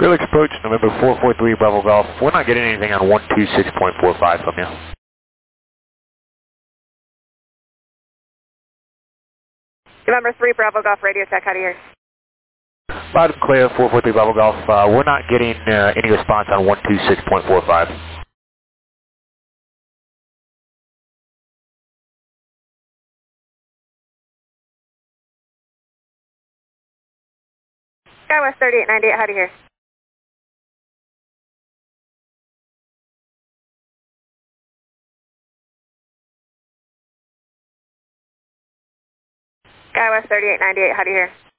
Great Lakes approach, November 443 Bravo Golf. We're not getting anything on 126.45 from you. November 3 Bravo Golf radio check, how do you hear? Loud and clear, 443 Bravo Golf. We're not getting any response on 126.45. SkyWest 3898, how do you hear? SkyWest 3898, how do you hear?